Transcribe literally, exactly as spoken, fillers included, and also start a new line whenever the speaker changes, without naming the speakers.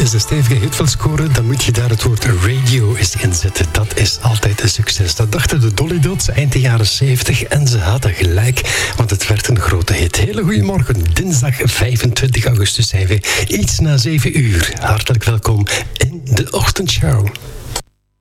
eens een stevige hit wil scoren, dan moet je daar het woord radio eens inzetten. Dat is altijd een succes. Dat dachten de Dolly Dots eind de jaren zeventig en ze hadden gelijk, want het werd een grote hit. Hele goedemorgen, dinsdag vijfentwintig augustus zijn we iets na zeven uur. Hartelijk welkom in de ochtendshow.